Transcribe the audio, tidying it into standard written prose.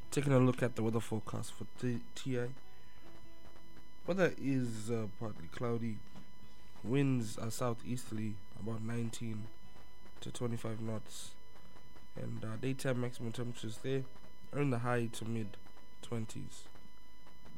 Taking a look at the weather forecast for TI. Weather is partly cloudy. Winds are southeasterly, about 19 to 25 knots. And daytime maximum temperatures there are in the high to mid 20s.